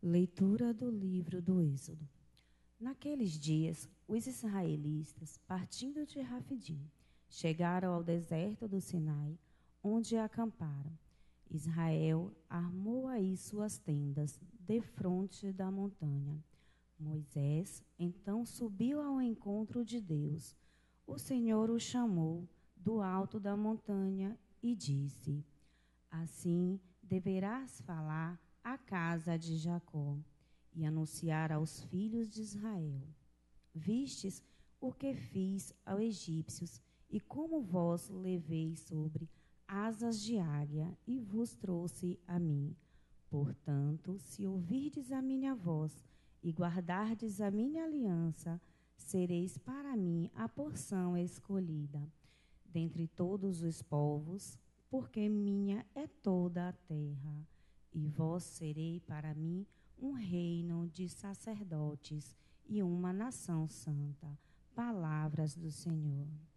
Leitura do livro do Êxodo. Naqueles dias, os israelitas, partindo de Rafidim, chegaram ao deserto do Sinai, onde acamparam. Israel armou aí suas tendas, defronte da montanha. Moisés então subiu ao encontro de Deus. O Senhor o chamou do alto da montanha e disse: Assim deverás falar à casa de Jacó e anunciar aos filhos de Israel: Vistes o que fiz aos egípcios e como vós levei sobre asas de águia e vos trouxe a mim. Portanto, se ouvirdes a minha voz e guardardes a minha aliança, sereis para mim a porção escolhida dentre todos os povos, porque minha é toda a terra. E vós serei para mim um reino de sacerdotes e uma nação santa. Palavras do Senhor.